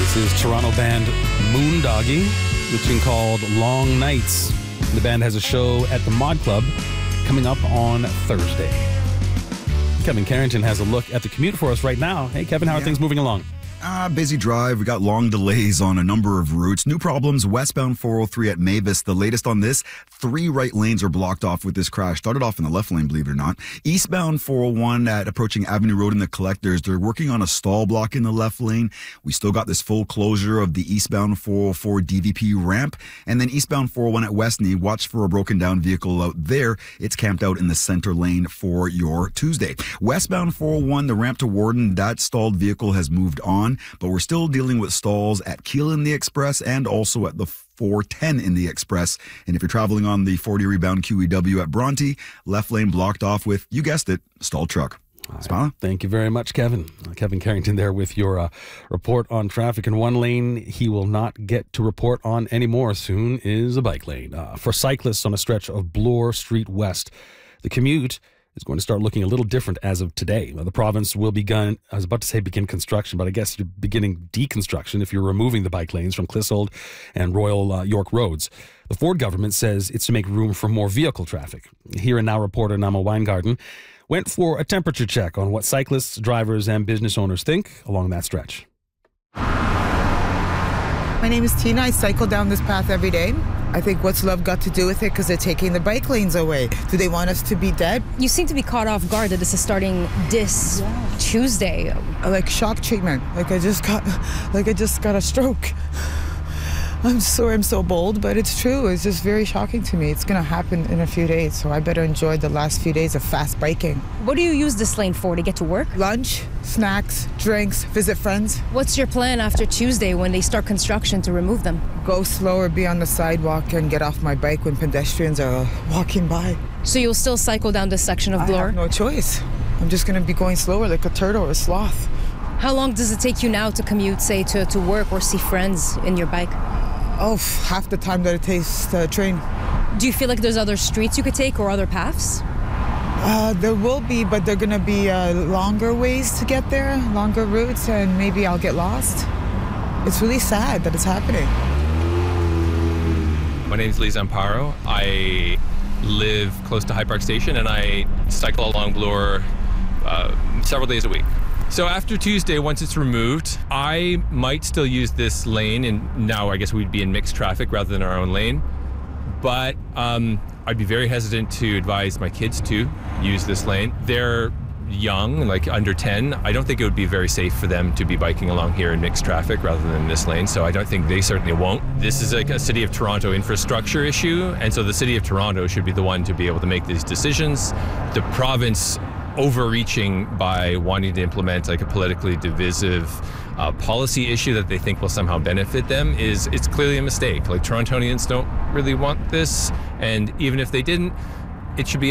This is Toronto band Moondoggie, with a tune called Long Nights. The band has a show at the Mod Club coming up on Thursday. Kevin Carrington has a look at the commute for us right now. Hey, Kevin, how are things moving along? Busy drive. We got long delays on a number of routes. New problems westbound 403 at Mavis. The latest on this, 3 right lanes are blocked off with this crash. Started off in the left lane, believe it or not. Eastbound 401 at approaching Avenue Road in the Collectors. They're working on a stall block in the left lane. We still got this full closure of the eastbound 404 DVP ramp. And then eastbound 401 at Westney. Watch for a broken down vehicle out there. It's camped out in the center lane for your Tuesday. Westbound 401, the ramp to Warden, that stalled vehicle has moved on. But we're still dealing with stalls at Keele in the Express and also at the 410 in the Express. And if you're traveling on the 40 rebound QEW at Bronte, left lane blocked off with, you guessed it, stalled truck. Smile. Thank you very much, Kevin. Kevin Carrington there with your report on traffic in one lane. He will not get to report on anymore. Soon is a bike lane. For cyclists on a stretch of Bloor Street West, the commute is going to start looking a little different as of today. The province will begin construction, but I guess you're beginning deconstruction if you're removing the bike lanes from Clissold and Royal York roads. The Ford government says it's to make room for more vehicle traffic. Here and Now reporter Nama Weingarten went for a temperature check on what cyclists, drivers, and business owners think along that stretch. My name is Tina. I cycle down this path every day. I think what's love got to do with it because they're taking the bike lanes away. Do they want us to be dead? You seem to be caught off guard that this is starting this Tuesday. Like shock treatment. Like I just got a stroke. I'm sorry I'm so bold, but it's true. It's just very shocking to me. It's going to happen in a few days, so I better enjoy the last few days of fast biking. What do you use this lane for? To get to work? Lunch, snacks, drinks, visit friends. What's your plan after Tuesday when they start construction to remove them? Go slower, be on the sidewalk, and get off my bike when pedestrians are walking by. So you'll still cycle down this section of Bloor? I have no choice. I'm just going to be going slower like a turtle or a sloth. How long does it take you now to commute, say, to work or see friends in your bike? Oh, half the time that it takes the train. Do you feel like there's other streets you could take or other paths? There will be, but they're going to be longer ways to get there, longer routes, and maybe I'll get lost. It's really sad that it's happening. My name is Lee Zamparo. I live close to High Park Station, and I cycle along Bloor several days a week. So after Tuesday, once it's removed, I might still use this lane, and now I guess we'd be in mixed traffic rather than our own lane. But I'd be very hesitant to advise my kids to use this lane. They're young, like under 10. I don't think it would be very safe for them to be biking along here in mixed traffic rather than this lane, so I don't think they certainly won't. This is like a City of Toronto infrastructure issue, and so the City of Toronto should be the one to be able to make these decisions. The province overreaching by wanting to implement like a politically divisive policy issue that they think will somehow benefit them it's clearly a mistake. Like Torontonians don't really want this, and even if they didn't, it should be